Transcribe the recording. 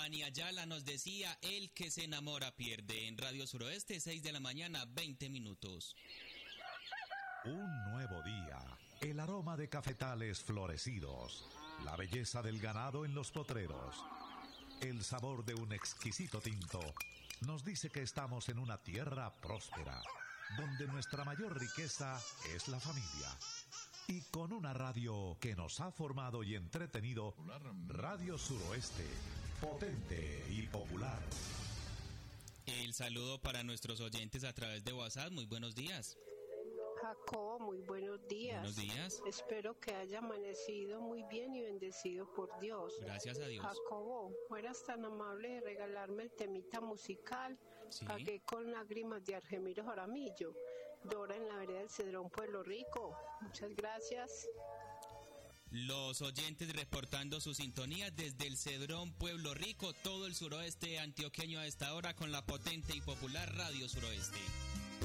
Fanny Ayala nos decía, el que se enamora pierde. En Radio Suroeste, 6 de la mañana, 20 minutos. Un nuevo día, el aroma de cafetales florecidos, la belleza del ganado en los potreros, el sabor de un exquisito tinto, nos dice que estamos en una tierra próspera, donde nuestra mayor riqueza es la familia. Y con una radio que nos ha formado y entretenido, Radio Suroeste, potente y popular. El saludo para nuestros oyentes a través de WhatsApp. Muy buenos días. Jacobo, muy buenos días. Buenos días. Espero que haya amanecido muy bien y bendecido por Dios. Gracias a Dios. Jacobo, fueras tan amable de regalarme el temita musical. Sí. Pagué con lágrimas de Argemiro Jaramillo. Dora en la vereda del Cedrón, Pueblo Rico. Muchas gracias. Los oyentes reportando su sintonía desde el Cedrón, Pueblo Rico, todo el suroeste antioqueño a esta hora con la potente y popular Radio Suroeste.